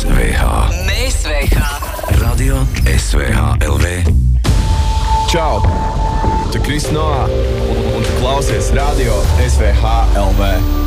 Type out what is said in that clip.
SVH. Mēs VH. Radio SVH LV. Čau! Tu Kris Noā un tu klausies Radio SVH LV.